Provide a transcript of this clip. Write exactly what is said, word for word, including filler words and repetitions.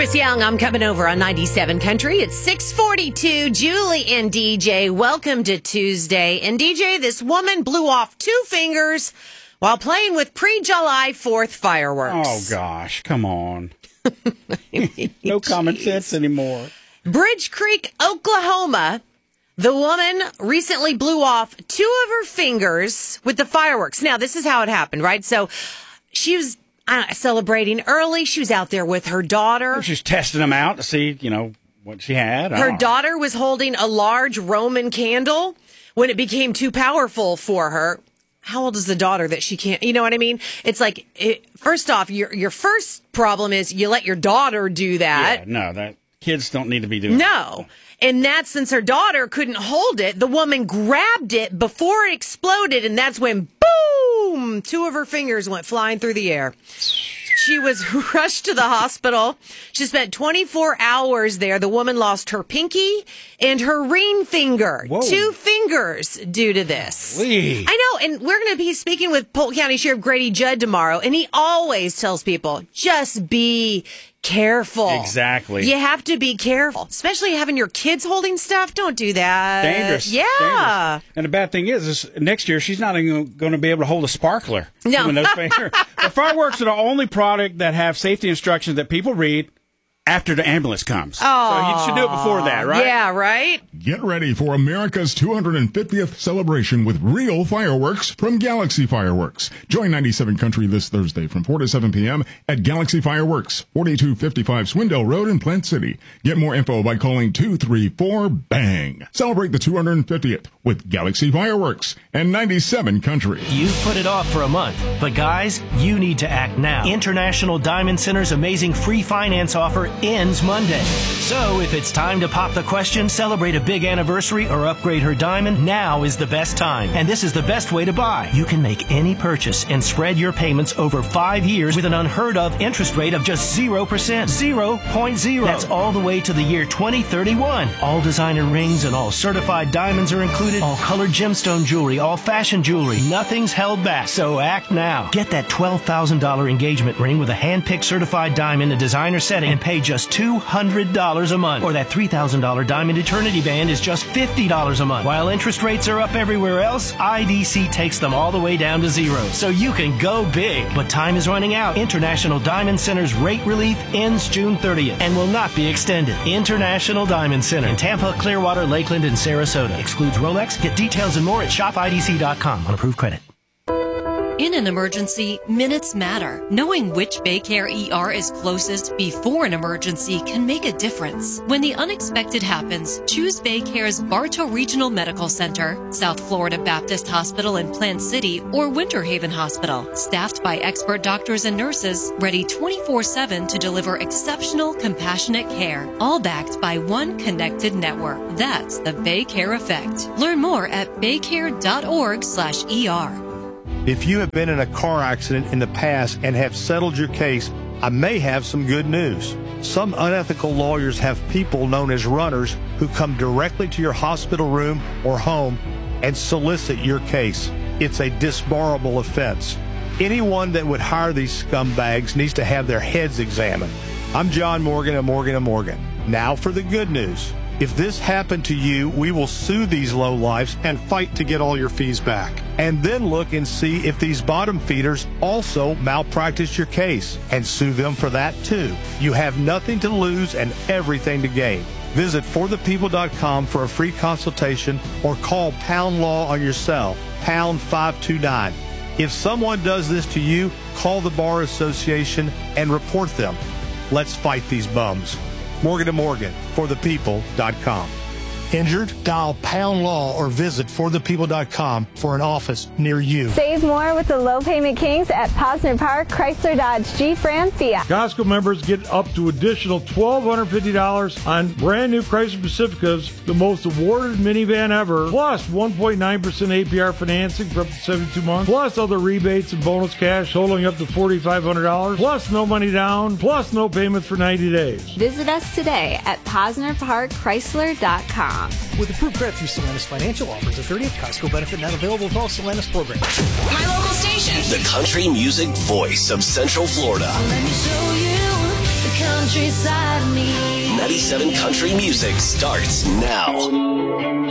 Chris Young, I'm coming over on ninety-seven Country. It's six forty-two. Julie and D J, welcome to Tuesday. And D J, this woman blew off two fingers while playing with pre-July fourth fireworks. Oh, gosh. Come on. No common sense anymore. Bridge Creek, Oklahoma. The woman recently blew off two of her fingers with the fireworks. Now, this is how it happened, right? So she was uh, celebrating early. She was out there with her daughter. She's testing them out to see, you know, what she had. Her oh. daughter was holding a large Roman candle when it became too powerful for her. How old is the daughter that she can't, you know what I mean? It's like, it, first off, your your first problem is you let your daughter do that. Yeah, no, that kids don't need to be doing no. that. No. And that's since her daughter couldn't hold it. The woman grabbed it before it exploded, and that's when, boom, two of her fingers went flying through the air. She was rushed to the hospital. She spent twenty-four hours there. The woman lost her pinky and her ring finger. Whoa. Two fingers due to this. Golly. I know, and we're going to be speaking with Polk County Sheriff Grady Judd tomorrow, and he always tells people, just be careful. Exactly. You have to be careful, especially having your kids holding stuff. Don't do that. Dangerous. Yeah. Dangerous. And the bad thing is, is, next year she's not even going to be able to hold a sparkler. No. When those fingers. The fireworks are the only product that have safety instructions that people read after the ambulance comes. Oh. So you should do it before that, right? Yeah, right? Get ready for America's two hundred fiftieth celebration with real fireworks from Galaxy Fireworks. Join ninety-seven Country this Thursday from four to seven p.m. at Galaxy Fireworks, forty-two fifty-five Swindell Road in Plant City. Get more info by calling two three four, BANG. Celebrate the two hundred fiftieth with Galaxy Fireworks and ninety-seven Country. You've put it off for a month, but guys, you need to act now. International Diamond Center's amazing free finance offer ends Monday. So if it's time to pop the question, celebrate a big anniversary, or upgrade her diamond, now is the best time. And this is the best way to buy. You can make any purchase and spread your payments over five years with an unheard of interest rate of just zero percent. zero point zero. That's all the way to the year twenty thirty-one. All designer rings and all certified diamonds are included. All colored gemstone jewelry, all fashion jewelry. Nothing's held back. So act now. Get that twelve thousand dollars engagement ring with a hand-picked certified diamond in a designer setting and pay just two hundred dollars a month. Or that three thousand dollars diamond eternity band is just fifty dollars a month. While interest rates are up everywhere else, I D C takes them all the way down to zero. So you can go big. But time is running out. International Diamond Center's rate relief ends June thirtieth and will not be extended. International Diamond Center in Tampa, Clearwater, Lakeland, and Sarasota. Excludes Rolex. Get details and more at shop I D C dot com on approved credit. In an emergency, minutes matter. Knowing which Baycare E R is closest before an emergency can make a difference. When the unexpected happens, choose Baycare's Bartow Regional Medical Center, South Florida Baptist Hospital in Plant City, or Winter Haven Hospital. Staffed by expert doctors and nurses, ready twenty-four seven to deliver exceptional, compassionate care. All backed by one connected network. That's the Baycare Effect. Learn more at baycare.org slash ER. If you have been in a car accident in the past and have settled your case, I may have some good news. Some unethical lawyers have people known as runners who come directly to your hospital room or home and solicit your case. It's a disbarable offense. Anyone that would hire these scumbags needs to have their heads examined. I'm John Morgan of Morgan and Morgan. Now for the good news. If this happened to you, we will sue these lowlifes and fight to get all your fees back. And then look and see if these bottom feeders also malpracticed your case and sue them for that too. You have nothing to lose and everything to gain. Visit for the people dot com for a free consultation or call Pound Law on your cell, pound five two nine. If someone does this to you, call the Bar Association and report them. Let's fight these bums. Morgan and Morgan, for the people dot com. Injured? Dial Pound Law or visit for the people dot com for an office near you. Save more with the low payment kings at Posner Park, Chrysler, Dodge, Jeep, Ram, Fiat. Costco members get up to additional one thousand two hundred fifty dollars on brand new Chrysler Pacificas, the most awarded minivan ever, plus one point nine percent A P R financing for up to seventy-two months, plus other rebates and bonus cash totaling up to four thousand five hundred dollars, plus no money down, plus no payments for ninety days. Visit us today at Posner Park Chrysler dot com. With approved credit through Stellantis Financial, offers a thirtieth Costco benefit not available with all Stellantis programs. My local station. The country music voice of Central Florida. Let me show you the country. countryside me. ninety-seven Country Music starts now.